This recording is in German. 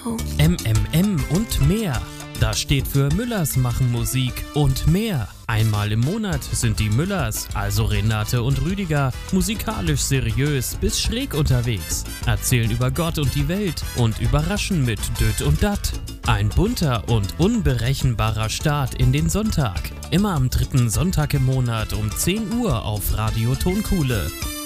MMM und mehr. Das steht für Müllers machen Musik und mehr. Einmal im Monat sind die Müllers, also Renate und Rüdiger, musikalisch seriös bis schräg unterwegs, erzählen über Gott und die Welt und überraschen mit Düt und Dat. Ein bunter und unberechenbarer Start in den Sonntag. Immer am 3. Sonntag im Monat um 10 Uhr auf Radio Tonkuhle.